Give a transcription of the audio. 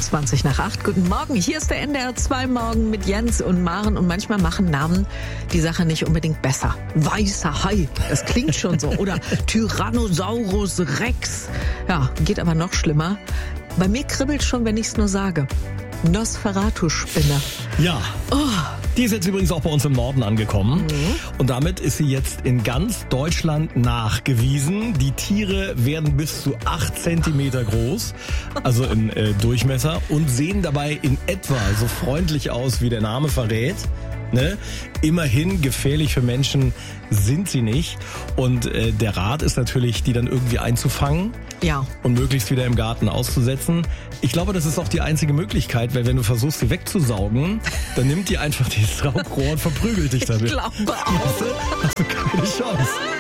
8:20. Guten Morgen, hier ist der NDR 2 Morgen mit Jens und Maren. Und manchmal machen Namen die Sache nicht unbedingt besser. Weißer Hai, das klingt schon so. Oder Tyrannosaurus Rex. Ja, geht aber noch schlimmer. Bei mir kribbelt schon, wenn ich es nur sage. Nosferatu-Spinne. Ja. Die ist jetzt übrigens auch bei uns im Norden angekommen. Und damit ist sie jetzt in ganz Deutschland nachgewiesen. Die Tiere werden bis zu 8 Zentimeter groß, also im Durchmesser, und sehen dabei in etwa so freundlich aus, wie der Name verrät. Ne? Immerhin gefährlich für Menschen sind sie nicht. Und der Rat ist natürlich, die dann irgendwie einzufangen. Ja. Und möglichst wieder im Garten auszusetzen. Ich glaube, das ist auch die einzige Möglichkeit, weil wenn du versuchst, sie wegzusaugen, dann nimmt die einfach dieses Saugrohr und verprügelt dich damit. Ich glaube auch. Hast du keine Chance.